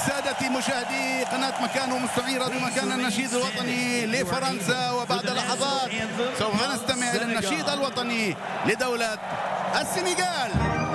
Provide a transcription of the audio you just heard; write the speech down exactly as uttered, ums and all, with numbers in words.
سادتي مشاهدي قناة مكان ومستمعي راديو مكان، النشيد الوطني لفرنسا، وبعد لحظات سوف نستمع إلى النشيد الوطني لدولة السنغال.